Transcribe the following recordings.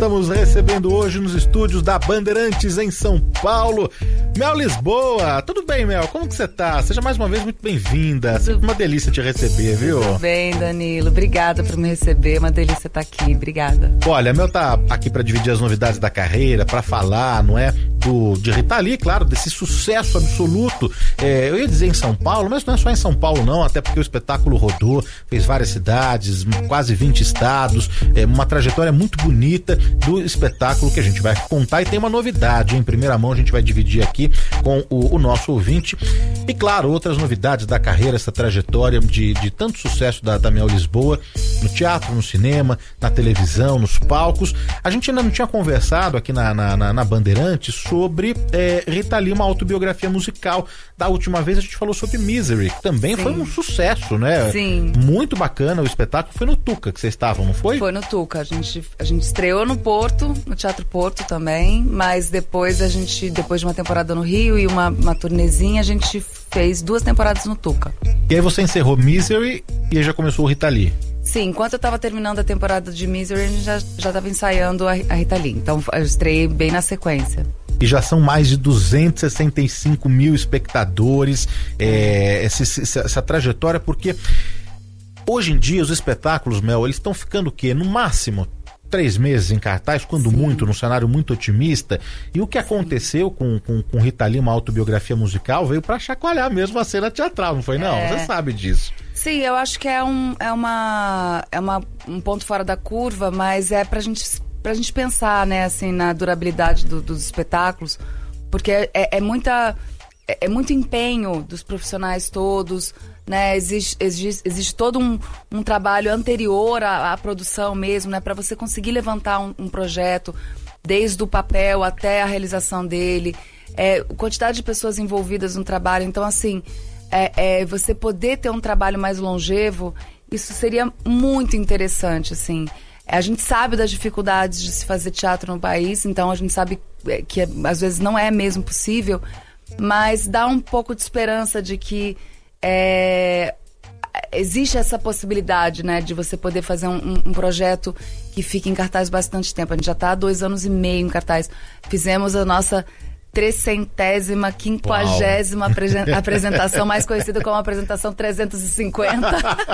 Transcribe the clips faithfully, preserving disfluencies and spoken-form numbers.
estamos recebendo hoje nos estúdios da Bandeirantes em São Paulo, Mel Lisboa. Tudo bem, Mel? Como que você tá? Seja mais uma vez muito bem-vinda. Sempre uma delícia te receber, viu? Tudo bem, Danilo. Obrigada por me receber. Uma delícia estar aqui. Obrigada. Olha, a Mel tá aqui para dividir as novidades da carreira, para falar, não é? Do, de Rita Lee, claro, desse sucesso absoluto. É, eu ia dizer em São Paulo, mas não é só em São Paulo, não, até porque o espetáculo rodou, fez várias cidades, quase vinte estados, é, uma trajetória muito bonita do espetáculo que a gente vai contar, e tem uma novidade em primeira mão, a gente vai dividir aqui com o, o nosso ouvinte, e claro, outras novidades da carreira, essa trajetória de, de tanto sucesso da, da Mel Lisboa, no teatro, no cinema, na televisão, nos palcos. A gente ainda não tinha conversado aqui na, na, na, na Bandeirantes sobre é, Rita Lee, uma autobiografia musical. Da última vez a gente falou sobre Misery, que também Sim. foi um sucesso, né? Sim. Muito bacana o espetáculo. Foi no Tuca que vocês estavam, não foi? Foi no Tuca. A gente, a gente estreou no Porto, no Teatro Porto também, mas depois a gente, depois de uma temporada no Rio e uma, uma turnezinha, a gente fez duas temporadas no Tuca. E aí você encerrou Misery e aí já começou o Rita Lee. Sim, enquanto eu tava terminando a temporada de Misery, a gente já, já tava ensaiando a, a Rita Lee. Então eu estreiei bem na sequência. E já são mais de duzentos e sessenta e cinco mil espectadores, é, essa, essa, essa trajetória, porque hoje em dia os espetáculos, Mel, eles estão ficando o quê? No máximo três meses em cartaz, quando Sim. muito, num cenário muito otimista. E o que aconteceu com, com, com Rita Lee, uma autobiografia musical, veio pra chacoalhar mesmo a cena teatral, não foi não? É. Você sabe disso. Sim, eu acho que é, um, é, uma, é uma, um ponto fora da curva, mas é pra gente... pra gente pensar, né, assim, na durabilidade do, dos espetáculos, porque é, é, muita, é, é muito empenho dos profissionais todos, né, existe, existe, existe todo um, um trabalho anterior à, à produção mesmo, né, para você conseguir levantar um, um projeto, desde o papel até a realização dele, é, a quantidade de pessoas envolvidas no trabalho. Então, assim, é, é, você poder ter um trabalho mais longevo, isso seria muito interessante, assim. A gente sabe das dificuldades de se fazer teatro no país, então a gente sabe que às vezes não é mesmo possível, mas dá um pouco de esperança de que é, existe essa possibilidade, né, de você poder fazer um, um projeto que fique em cartaz bastante tempo. A gente já está há dois anos e meio em cartaz. Fizemos a nossa trecentésima, quinquagésima apresen- apresentação, mais conhecida como a apresentação trezentos e cinquenta.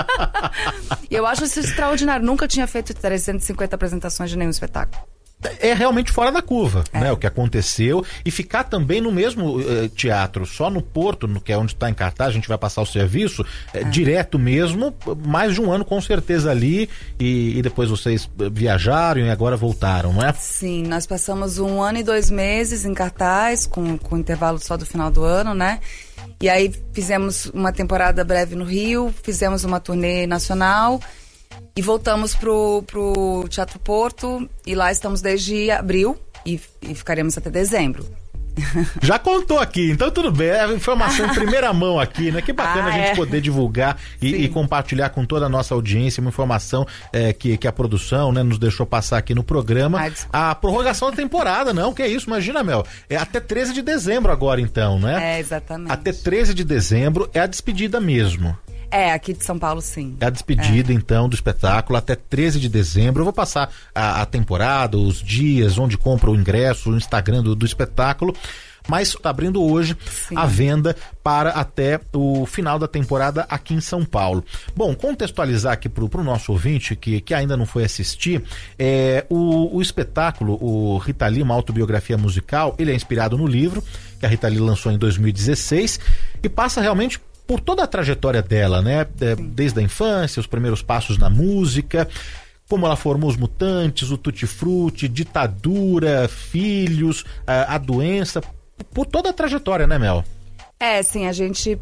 E eu acho isso extraordinário. Nunca tinha feito trezentas e cinquenta apresentações de nenhum espetáculo. É realmente fora da curva, é. né? O que aconteceu. E ficar também no mesmo uh, teatro, só no Porto, no, que é onde está em cartaz, a gente vai passar o serviço, é. uh, direto mesmo, mais de um ano com certeza ali, e, e depois vocês viajaram e agora voltaram, não é? Sim, nós passamos um ano e dois meses em cartaz, com, com intervalo só do final do ano, né? E aí fizemos uma temporada breve no Rio, fizemos uma turnê nacional, e voltamos pro, pro Teatro Porto, e lá estamos desde abril e, e ficaremos até dezembro. Já contou aqui, então tudo bem, é informação em primeira mão aqui, né? Que bacana ah, a gente é. poder divulgar e, e compartilhar com toda a nossa audiência uma informação é, que, que a produção, né, nos deixou passar aqui no programa. Ah, a prorrogação da temporada, não, que é isso, imagina, Mel, é até treze de dezembro agora então, né? É, exatamente. Até treze de dezembro é a despedida mesmo. É, aqui de São Paulo, sim. É a despedida, é. então, do espetáculo até treze de dezembro. Eu vou passar a, a temporada, os dias, onde compra o ingresso, o Instagram do, do espetáculo. Mas está abrindo hoje Sim. a venda para até o final da temporada aqui em São Paulo. Bom, contextualizar aqui para o nosso ouvinte que, que ainda não foi assistir, é, o, o espetáculo, o Rita Lee, uma autobiografia musical, ele é inspirado no livro que a Rita Lee lançou em dois mil e dezesseis e passa realmente por toda a trajetória dela, né? Desde a infância, os primeiros passos na música, como ela formou os Mutantes, o Tutti Frutti, ditadura, filhos, a, a doença, por toda a trajetória, né, Mel? É, sim, a gente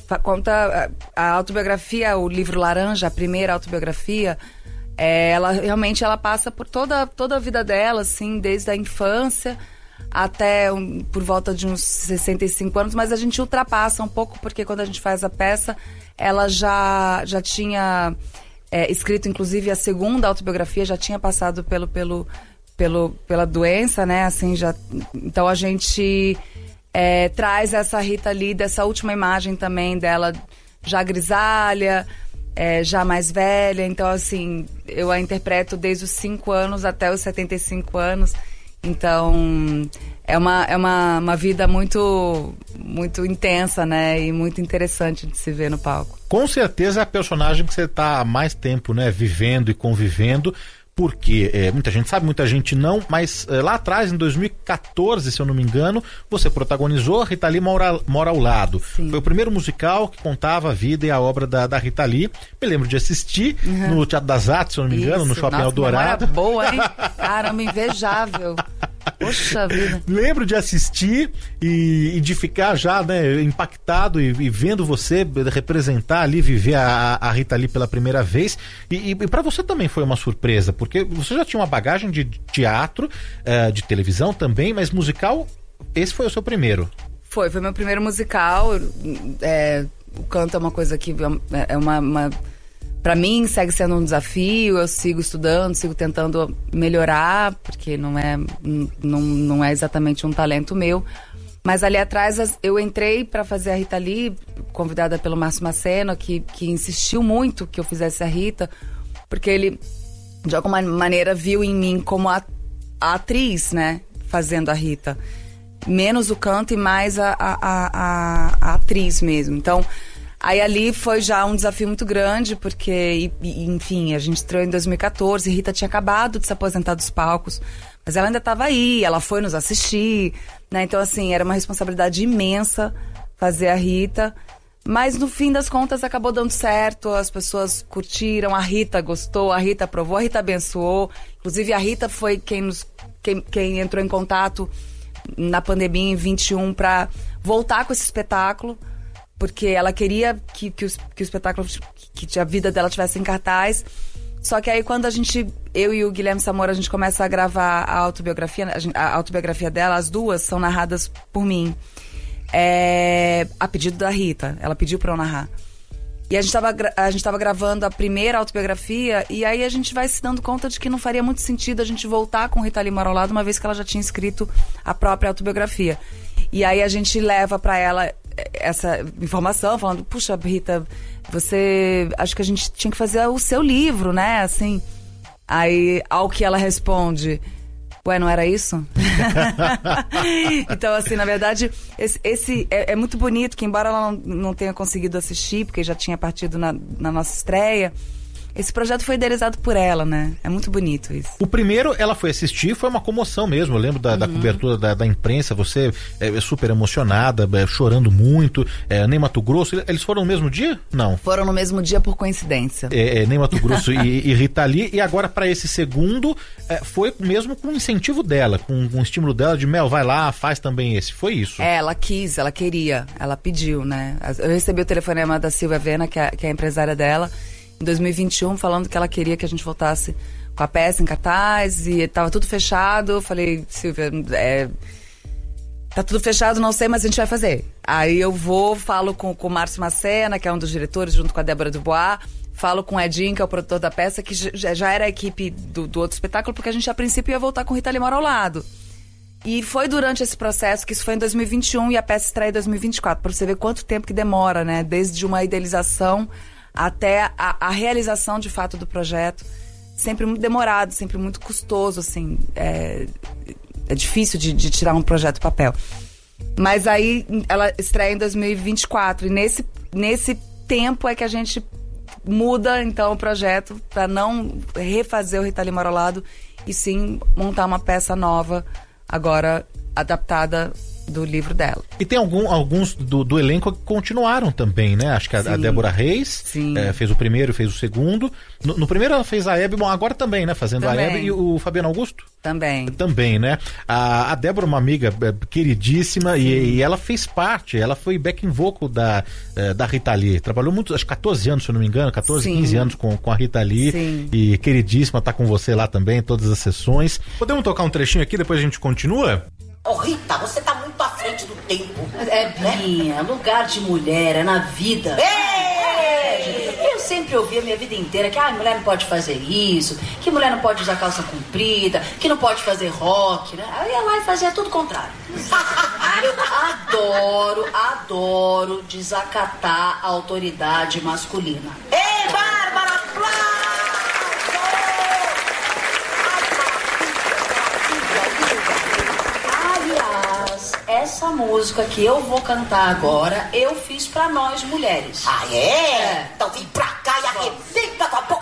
conta a, a autobiografia, o livro Laranja, a primeira autobiografia, é, ela realmente ela passa por toda, toda a vida dela, assim, desde a infância até um, por volta de uns sessenta e cinco anos, mas a gente ultrapassa um pouco, porque quando a gente faz a peça, ela já, já tinha é, escrito, inclusive, a segunda autobiografia, já tinha passado pelo, pelo, pelo, pela doença, né, assim, já, então a gente é, traz essa Rita Lee, dessa última imagem também dela, já grisalha, é, já mais velha. Então, assim, eu a interpreto desde os cinco anos até os setenta e cinco anos. Então, é uma, é uma, uma vida muito, muito intensa, né? E muito interessante de se ver no palco. Com certeza é a personagem que você está há mais tempo, né, vivendo e convivendo, porque é, muita gente sabe, muita gente não, mas é, lá atrás, em dois mil e quatorze, se eu não me engano, você protagonizou Rita Lee Mora, Mora ao Lado. Sim. Foi o primeiro musical que contava a vida e a obra da, da Rita Lee. Me lembro de assistir uhum. no Teatro das Artes, se eu não me engano, Isso. no Shopping Nossa, Eldorado. Boa, hein? Caramba, invejável. Poxa vida. Lembro de assistir e, e de ficar já, né, impactado e, e vendo você representar ali, viver a, a Rita Lee pela primeira vez. E, e, e para você também foi uma surpresa, porque você já tinha uma bagagem de teatro, uh, de televisão também, mas musical, esse foi o seu primeiro. Foi, foi meu primeiro musical. É, o canto é uma coisa que é uma... uma... Pra mim, segue sendo um desafio, eu sigo estudando, sigo tentando melhorar, porque não é, não, não é exatamente um talento meu. Mas ali atrás, eu entrei pra fazer a Rita Lee, convidada pelo Márcio Maceno, que, que insistiu muito que eu fizesse a Rita, porque ele, de alguma maneira, viu em mim como a, a atriz, né, fazendo a Rita. Menos o canto e mais a, a, a, a atriz mesmo. Então... Aí ali foi já um desafio muito grande, porque, e, enfim, a gente estreou em dois mil e quatorze, Rita tinha acabado de se aposentar dos palcos, mas ela ainda estava aí, ela foi nos assistir, né? Então, assim, era uma responsabilidade imensa fazer a Rita, mas no fim das contas acabou dando certo, as pessoas curtiram, a Rita gostou, a Rita aprovou, a Rita abençoou, inclusive a Rita foi quem, nos, quem, quem entrou em contato na pandemia em vinte e um para voltar com esse espetáculo, porque ela queria que, que, o, que o espetáculo, que, que a vida dela tivesse em cartaz. Só que aí quando a gente, eu e o Guilherme Samora, a gente começa a gravar a autobiografia, a autobiografia dela, as duas são narradas por mim. É, a pedido da Rita, ela pediu pra eu narrar. E a gente tava, a gente tava gravando a primeira autobiografia, e aí a gente vai se dando conta de que não faria muito sentido a gente voltar com Rita Lee Mora ao Lado, uma vez que ela já tinha escrito a própria autobiografia. E aí a gente leva pra ela essa informação, falando, puxa, Rita, você... acho que a gente tinha que fazer o seu livro, né? Assim, aí, ao que ela responde, ué, não era isso? Então, assim, na verdade, esse, esse é, é muito bonito, que embora ela não, não tenha conseguido assistir, porque já tinha partido na, na nossa estreia, esse projeto foi idealizado por ela, né? É muito bonito isso. O primeiro, ela foi assistir, foi uma comoção mesmo. Eu lembro da, uhum. da cobertura da, da imprensa, você é, super emocionada, é, chorando muito. É, Ney Matogrosso, eles foram no mesmo dia? Não. Foram no mesmo dia por coincidência. É, é, Ney Matogrosso e, e Rita Lee. E agora, para esse segundo, é, foi mesmo com o incentivo dela, com, com o estímulo dela de, Mel, vai lá, faz também esse. Foi isso? É, ela quis, ela queria, ela pediu, né? Eu recebi o telefonema da Silvia Vena, que é, que é a empresária dela, em dois mil e vinte e um, falando que ela queria que a gente voltasse com a peça em cartaz, e tava tudo fechado. Eu falei, Silvia, é, tá tudo fechado, não sei, mas a gente vai fazer. Aí eu vou, falo com, com o Márcio Macena, que é um dos diretores, junto com a Débora Dubois, falo com o Edinho, que é o produtor da peça, que já, já era a equipe do, do outro espetáculo, porque a gente a princípio ia voltar com Rita Lee Mora ao Lado. E foi durante esse processo, que isso foi em dois mil e vinte e um, e a peça estreia em dois mil e vinte e quatro, pra você ver quanto tempo que demora, né? Desde uma idealização até a, a realização de fato do projeto, sempre muito demorado, sempre muito custoso, assim, é, é difícil de, de tirar um projeto do papel. Mas aí ela estreia em dois mil e vinte e quatro, e nesse, nesse tempo é que a gente muda então o projeto para não refazer o Rita Lee Mora ao Lado, e sim montar uma peça nova, agora adaptada do livro dela. E tem algum, alguns do, do elenco que continuaram também, né? Acho que a, a Débora Reis é, fez o primeiro, fez o segundo. No, no primeiro ela fez a Hebe, bom, agora também, né? Fazendo também. A Hebe, e o Fabiano Augusto? Também. Também, né? A, a Débora, uma amiga queridíssima, e, e ela fez parte, ela foi backing vocal da, da Rita Lee. Trabalhou muito, acho que quatorze anos, se eu não me engano, quatorze, Sim. quinze anos com, com a Rita Lee. Sim. E queridíssima, tá com você lá também, em todas as sessões. Podemos tocar um trechinho aqui, depois a gente continua? Ô, Rita, você tá muito à frente do tempo. É, Binha, lugar de mulher é na vida. Ei! Eu sempre ouvi a minha vida inteira que a ah, mulher não pode fazer isso, que mulher não pode usar calça comprida, que não pode fazer rock, né? Aí ia lá e fazia tudo o contrário. Eu adoro, adoro desacatar a autoridade masculina. Eba! essa música que eu vou cantar agora, eu fiz pra nós mulheres. Ah, é? É. Então vem pra cá e arrebenta.